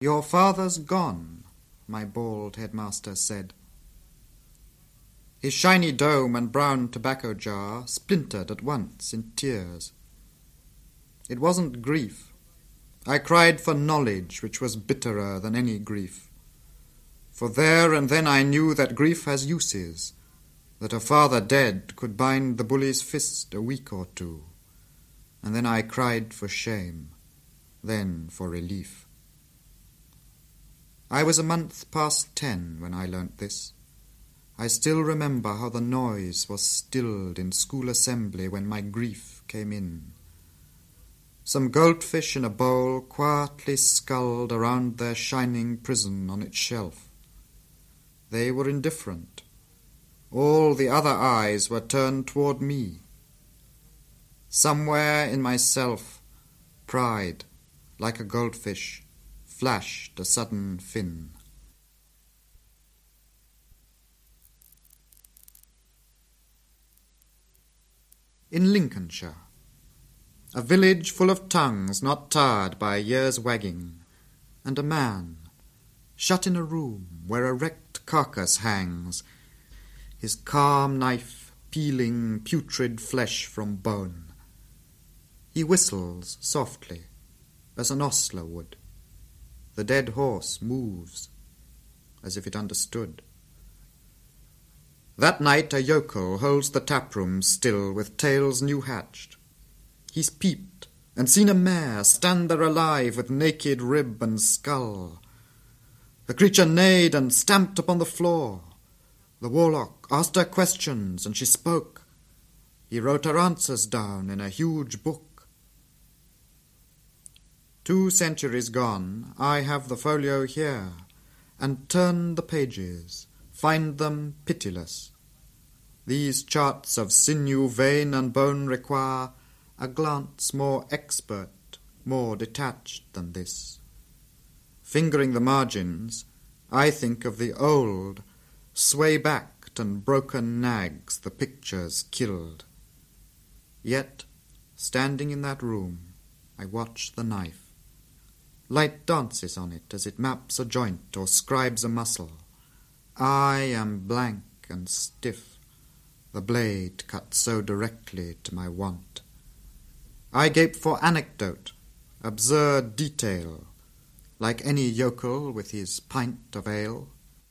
"Your father's gone," my bald headmaster said. His shiny dome and brown tobacco jar splintered at once in tears. It wasn't grief. I cried for knowledge, which was bitterer than any grief. For there and then I knew that grief has uses, that a father dead could bind the bully's fist a week or two. And then I cried for shame, then for relief. I was a month past 10 when I learnt this. I still remember how the noise was stilled in school assembly when my grief came in. Some goldfish in a bowl quietly sculled around their shining prison on its shelf. They were indifferent. All the other eyes were turned toward me. Somewhere in myself, pride, like a goldfish, flashed a sudden fin. In Lincolnshire, a village full of tongues not tired by a year's wagging, and a man, shut in a room where a wrecked carcass hangs, his calm knife peeling putrid flesh from bone. He whistles softly, as an ostler would. The dead horse moves, as if it understood. That night a yokel holds the taproom still with tails new hatched. He's peeped and seen a mare stand there alive with naked rib and skull. The creature neighed and stamped upon the floor. The warlock asked her questions and she spoke. He wrote her answers down in a huge book. 2 centuries gone, I have the folio here, and turn the pages, find them pitiless. These charts of sinew, vein, and bone require a glance more expert, more detached than this. Fingering the margins, I think of the old, sway-backed and broken nags the pictures killed. Yet, standing in that room, I watch the knife. Light dances on it as it maps a joint or scribes a muscle. I am blank and stiff, the blade cut so directly to my want. I gape for anecdote, absurd detail, like any yokel with his pint of ale.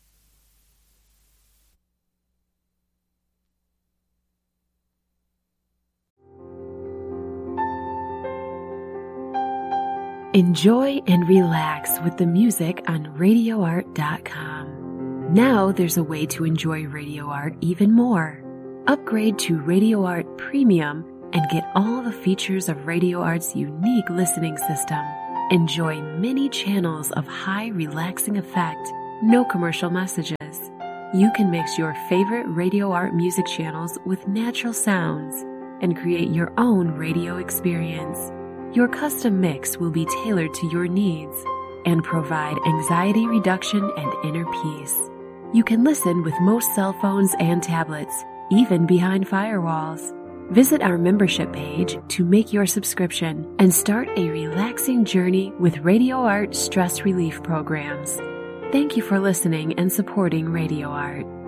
Enjoy and relax with the music on RadioArt.com. Now there's a way to enjoy Radio Art even more. Upgrade to Radio Art Premium and get all the features of Radio Art's unique listening system. Enjoy many channels of high relaxing effect, no commercial messages. You can mix your favorite Radio Art music channels with natural sounds and create your own radio experience. Your custom mix will be tailored to your needs and provide anxiety reduction and inner peace. You can listen with most cell phones and tablets, even behind firewalls. Visit our membership page to make your subscription and start a relaxing journey with Radio Art stress relief programs. Thank you for listening and supporting Radio Art.